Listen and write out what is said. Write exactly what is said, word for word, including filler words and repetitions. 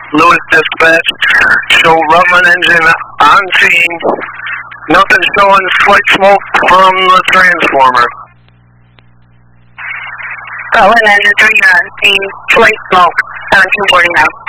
Lewis Dispatch. Show Rutland engine on scene. Nothing showing slight smoke from the transformer. Rutland engine three on scene. Slight smoke on two forty now.